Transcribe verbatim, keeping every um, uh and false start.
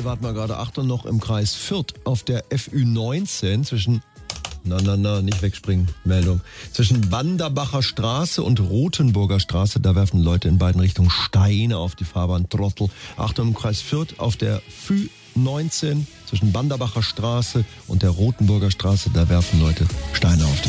Nee, warte mal gerade. Achtung, noch im Kreis Fürth auf der F Ü neunzehn zwischen... Na, na, na, nicht wegspringen. Meldung. Zwischen Banderbacher Straße und Rothenburger Straße, da werfen Leute in beiden Richtungen Steine auf die Fahrbahn. Trottel. Achtung, im Kreis Fürth auf der F Ü neunzehn zwischen Banderbacher Straße und der Rothenburger Straße, da werfen Leute Steine auf die